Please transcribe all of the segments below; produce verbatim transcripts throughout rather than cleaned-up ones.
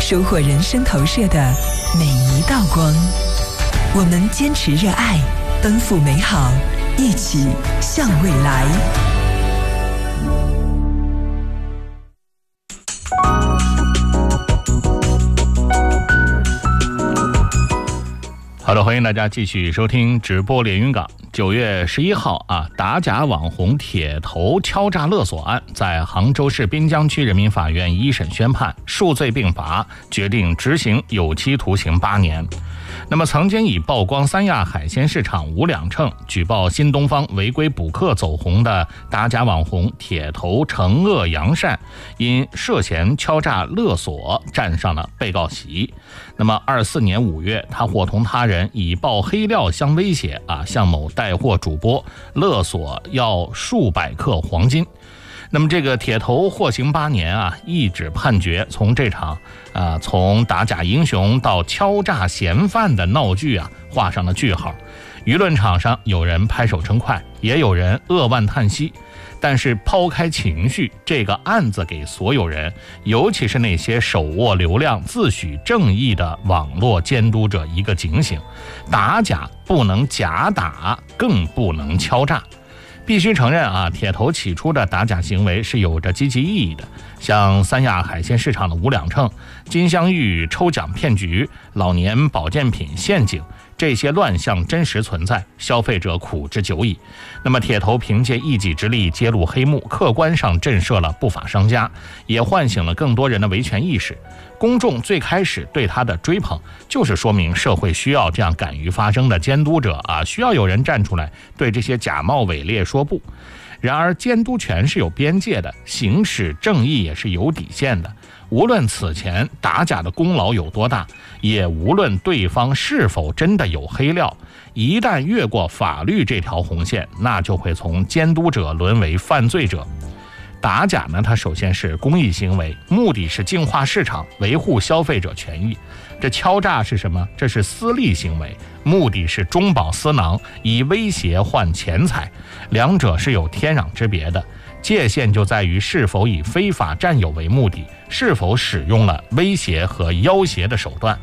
收获人生投射的每一道光。我们坚持热爱，奔赴美好，一起向未来。 好的，欢迎大家继续收听直播连云港。九月十一号啊，打假网红铁头敲诈勒索案在杭州市滨江区人民法院一审宣判，数罪并罚，决定执行有期徒刑八年。那么曾经以曝光三亚海鲜市场无两秤、举报新东方违规补课走红的打假网红铁头惩恶扬善，因涉嫌敲诈勒索站上了被告席。那么二四年五月，他伙同他人以爆黑料相威胁啊，向某带货主播勒索要数百克黄金。那么这个铁头获刑八年啊，一纸判决从这场啊从打假英雄到敲诈嫌犯的闹剧啊画上了句号。舆论场上有人拍手称快，也有人扼腕叹息。但是抛开情绪，这个案子给所有人，尤其是那些手握流量、自诩正义的网络监督者一个警醒：打假不能假打，更不能敲诈。必须承认啊，铁头起初的打假行为是有着积极意义的，像三亚海鲜市场的无两秤、金镶玉抽奖骗局、老年保健品陷阱，这些乱象真实存在，消费者苦之久矣。那么铁头凭借一己之力揭露黑幕，客观上震慑了不法商家，也唤醒了更多人的维权意识。公众最开始对他的追捧，就是说明社会需要这样敢于发声的监督者啊，需要有人站出来对这些假冒伪劣说不。然而监督权是有边界的，行使正义也是有底线的。无论此前打假的功劳有多大，也无论对方是否真的有黑料，一旦越过法律这条红线，那就会从监督者沦为犯罪者。打假呢，它首先是公益行为，目的是净化市场，维护消费者权益。这敲诈是什么？这是私利行为，目的是中饱私囊，以威胁换钱财，两者是有天壤之别的。界限就在于是否以非法占有为目的，是否使用了威胁和要挟的手段。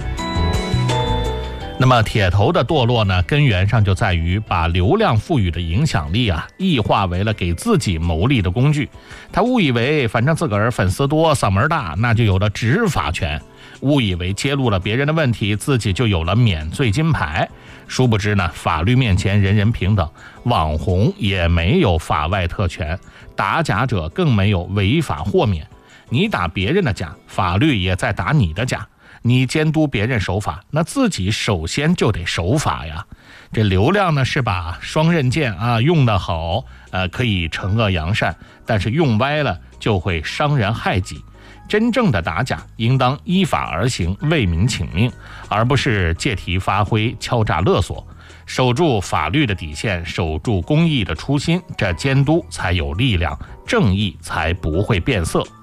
那么铁头的堕落呢，根源上就在于把流量赋予的影响力啊，异化为了给自己谋利的工具。他误以为反正自个儿粉丝多、嗓门大，那就有了执法权；误以为揭露了别人的问题，自己就有了免罪金牌。殊不知呢，法律面前人人平等，网红也没有法外特权，打假者更没有违法豁免。你打别人的假，法律也在打你的假。你监督别人守法，那自己首先就得守法呀。这流量呢是把双刃剑啊，用得好，呃，可以惩恶扬善，但是用歪了就会伤人害己。真正的打假应当依法而行，为民请命，而不是借题发挥，敲诈勒索。守住法律的底线，守住公益的初心，这监督才有力量，正义才不会变色。